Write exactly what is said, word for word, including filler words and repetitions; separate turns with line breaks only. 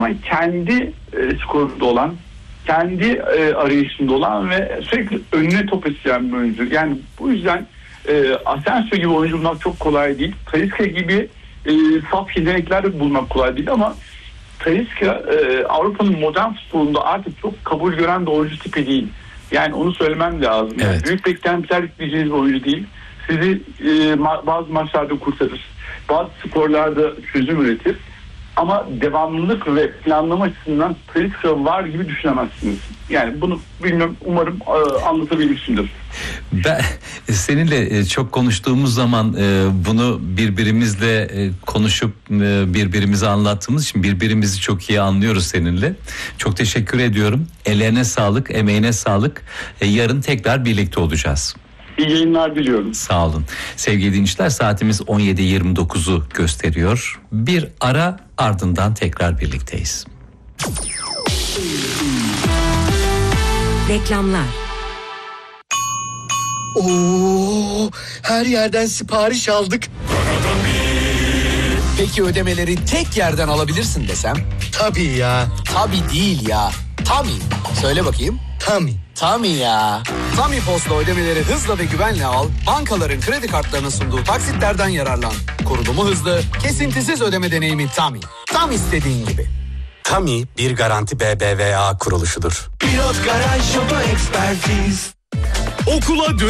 Ama kendi e, skorunda olan, kendi e, arayışında olan ve sürekli önüne top isteyen bir oyuncu. Yani bu yüzden e, Asensio gibi oyuncu bulmak çok kolay değil. Talisca gibi e, saf yetenekler bulmak kolay değil ama Talisca e, Avrupa'nın modern futbolunda artık çok kabul gören bir oyuncu tipi değil. Yani onu söylemem lazım.
Evet.
Yani büyük beklentiler yükleyeceğiniz bir oyuncu değil. Sizi e, ma- bazı maçlarda kurtarır. Bazı sporlarda çözüm üretir. Ama devamlılık ve planlama açısından Talisca var gibi düşünemezsiniz. Yani bunu bilmiyorum, umarım e, anlatabilmişimdir.
Ben seninle çok konuştuğumuz zaman bunu birbirimizle konuşup birbirimize anlattığımız için birbirimizi çok iyi anlıyoruz seninle. Çok teşekkür ediyorum. Ellerine sağlık, emeğine sağlık. Yarın tekrar birlikte olacağız.
İyi yayınlar diliyorum.
Sağ olun. Sevgili dinleyiciler, saatimiz on yedi yirmi dokuzu gösteriyor. Bir ara, ardından tekrar birlikteyiz.
Reklamlar.
Oo, her yerden sipariş aldık.
Peki ödemeleri tek yerden alabilirsin desem?
Tabii ya.
Tabii değil ya. Tami. Söyle bakayım.
Tami.
Tami ya. Tami Post'la ödemeleri hızla ve güvenle al. Bankaların kredi kartlarının sunduğu taksitlerden yararlan. Kurulumu hızlı, kesintisiz ödeme deneyimi Tami. Tam istediğin gibi.
Tami bir Garanti B B V A kuruluşudur.
Pilot Garaj Şopa Ekspertiz.
Okula dön-